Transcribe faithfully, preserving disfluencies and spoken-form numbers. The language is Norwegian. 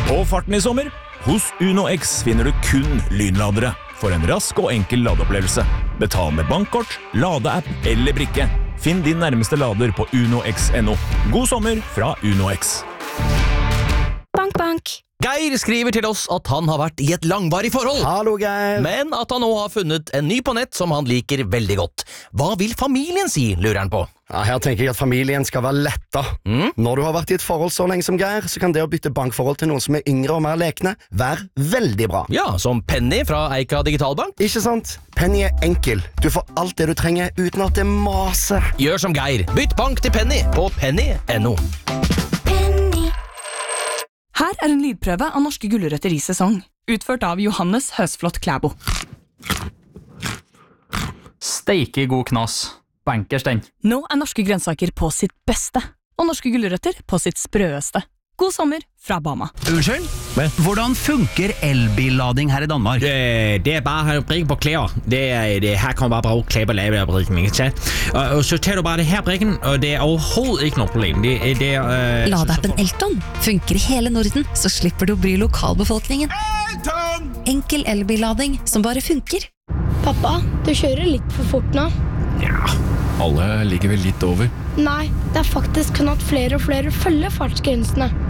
Og farten i sommer? Hos Uno X finner du kun lynladere for en rask og enkel ladeopplevelse. Betal med bankkort, ladeapp eller brikke. Finn din nærmeste lader på uno x punktum no. God sommer fra Uno X. Bank, bank. Geir skriver til oss at han har vært i et langvarig forhold. Hallo, Geir. Men at han nå har funnet en ny på nett som han liker veldig godt. Hva vil familien si, lurer han på? Ja, her tenker jeg at familien skal være letta. Mm? Når du har vært i et forhold så lenge som Geir, så kan det å bytte bankforhold til noen som er yngre og mer lekne, være veldig bra. Ja, som Penny fra Eika Digitalbank. Ikke sant? Penny er enkel. Du får alt det du trenger uten at det maser. Gjør som Geir. Bytt bank til Penny på penny punktum no. Her er en lydprøve av norske gulrøtter i sesong, utført av Johannes Høsflot Klæbo. Steike god knas. Bankers den. Nå er norske grønnsaker på sitt beste, og norske gulrøtter på sitt sprøeste. God sommer fra Bama. Unnskyld? Hvordan funker elbillading her i Danmark? Det, det er bare brikken på klær. Det er, det, her kan du bare bruge klær på lavebrikken, ikke sant? Og, og så tager du bare det her brikken, og det er overhovedet ikke noe problem. Det, det er, øh, Ladeappen Elton funker i hele Norden, så slipper du å bry lokalbefolkningen. Elton! Enkel elbillading som bare funker. Pappa, du kjører litt for fort nå. Ja, alle ligger vel litt over. Nei, det er faktisk kun at flere og flere følger fartsgrensene.